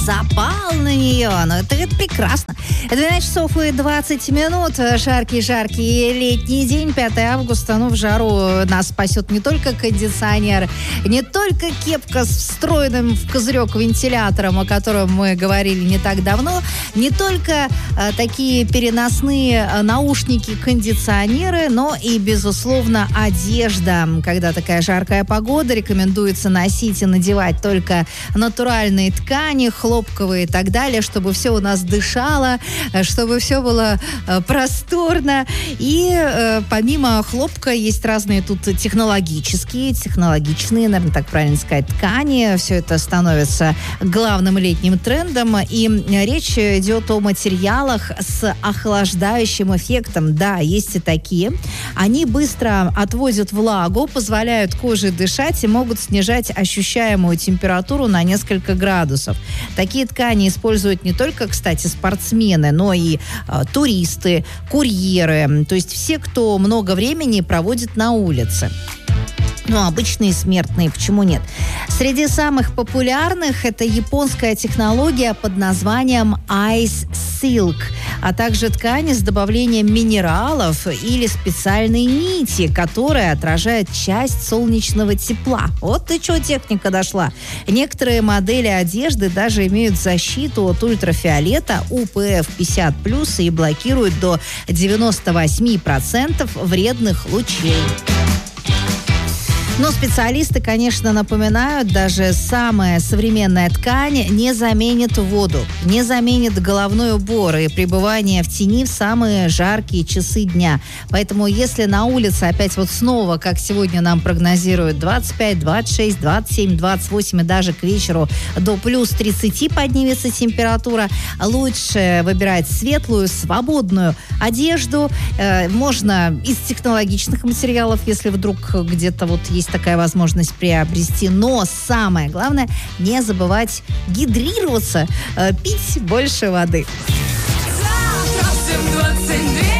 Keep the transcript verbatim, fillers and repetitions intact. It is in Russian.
Запал на нее, ну это, это прекрасно. двенадцать часов и двадцать минут, жаркий-жаркий летний день, пятое августа, ну в жару нас спасет не только кондиционер, не только кепка с встроенным в козырек вентилятором, о котором мы говорили не так давно, не только а, такие переносные наушники-кондиционеры, но и, безусловно, одежда. Когда такая жаркая погода, рекомендуется носить и надевать только натуральные ткани, хлопковые и так далее, чтобы все у нас дышало, чтобы все было э, просторно. И э, помимо хлопка есть разные тут технологические, технологичные, наверное, так правильно сказать, ткани. Все это становится главным летним трендом. И речь идет о материалах с охлаждающим эффектом. Да, есть и такие. Они быстро отводят влагу, позволяют коже дышать и могут снижать ощущаемую температуру на несколько градусов. Такие ткани используют не только, кстати, спортсмены, но и э, туристы, курьеры, то есть все, кто много времени проводит на улице. Ну, обычные смертные, почему нет? Среди самых популярных это японская технология под названием Ice Silk, а также ткани с добавлением минералов или специальной нити, которая отражает часть солнечного тепла. Вот ты что, техника дошла. Некоторые модели одежды даже имеют защиту от ультрафиолета ю пи эф пятьдесят плюс и блокируют до девяносто восемь процентов вредных лучей. Но специалисты, конечно, напоминают, даже самая современная ткань не заменит воду, не заменит головной убор и пребывание в тени в самые жаркие часы дня. Поэтому если на улице опять вот снова, как сегодня нам прогнозируют, двадцать пять, двадцать шесть, двадцать семь, двадцать восемь и даже к вечеру до плюс тридцать поднимется температура, лучше выбирать светлую, свободную одежду. Э, можно из технологичных материалов, если вдруг где-то вот есть такая возможность приобрести. Но самое главное, не забывать гидрироваться, э, пить больше воды. Завтра в семь двадцать две